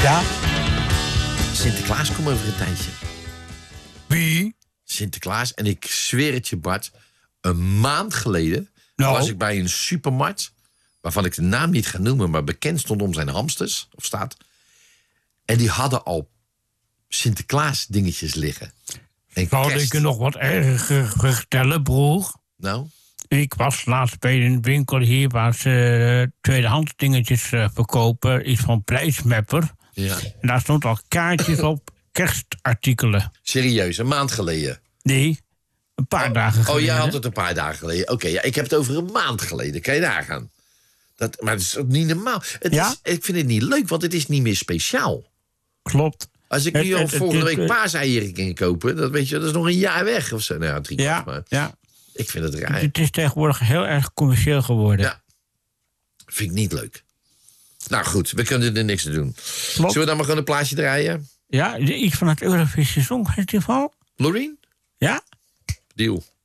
Ja? Sinterklaas komt over een tijdje. Wie? Sinterklaas. En ik zweer het je, Bart. Een maand geleden was ik bij een supermarkt... waarvan ik de naam niet ga noemen... maar bekend stond om zijn hamsters, of staat. En die hadden al Sinterklaas dingetjes liggen. Zal ik je nog wat erger vertellen, broer? Nou? Ik was laatst bij een winkel hier... waar ze tweedehands dingetjes verkopen. Iets van prijsmapper. Ja. En daar stond al kaartjes op kerstartikelen. Serieus, een maand geleden? Nee, een paar dagen geleden. Oh, jij had het een paar dagen geleden. Oké, ja, ik heb het over een maand geleden. Kan je nagaan? Maar het is ook niet normaal. Ik vind het niet leuk, want het is niet meer speciaal. Klopt. Als ik nu al volgende week paaseieren ging kopen... dat is nog een jaar weg of zo. Nou ja, 3 kwart, maar ik vind het raar. Het is tegenwoordig heel erg commercieel geworden. Ja, vind ik niet leuk. Nou goed, we kunnen er niks aan doen. Klopt. Zullen we dan maar gewoon een plaatje draaien? Ja, iets van het Eurovisie Songfestival. Loreen? Ja. Deal.